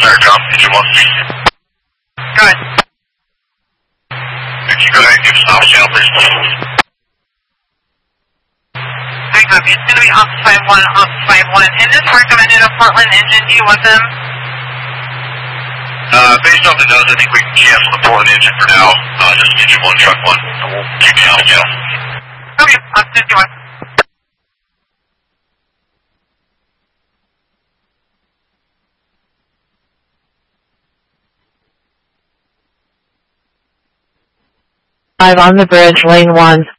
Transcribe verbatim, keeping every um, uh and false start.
Fire drop, engine one speed. Go ahead. If you go ahead and give stop channel, please. I copy. It's going to be off five one, off five one. And this recommended a Portland engine. Do you want them? Uh, based off the nose, I think we can cancel the Portland engine for now. Uh, just engine one, truck one. So we'll keep the alpha channel. Okay, off fifty-one. Five on the bridge, lane one.